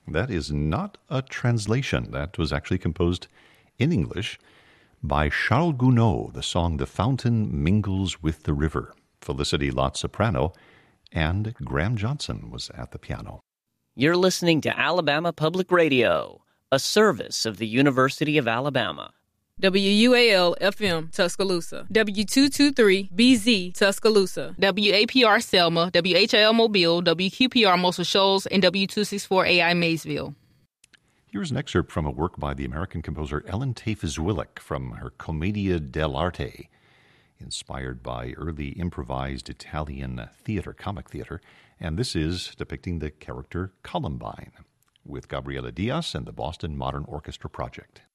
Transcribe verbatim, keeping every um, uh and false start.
That is not a translation. That was actually composed in English by Charles Gounod, the song The Fountain Mingles with the River. Felicity Lott soprano, and Graham Johnson was at the piano. You're listening to Alabama Public Radio, a service of the University of Alabama. W U A L F M Tuscaloosa, W two twenty-three B Z Tuscaloosa, W A P R Selma, W H L Mobile, W Q P R Muscle Shoals, and W two sixty-four A I Maysville. Here's an excerpt from a work by the American composer Ellen Tafe-Zwilich from her Commedia dell'arte, inspired by early improvised Italian theater, comic theater, and this is depicting the character Columbine with Gabriela Diaz and the Boston Modern Orchestra Project.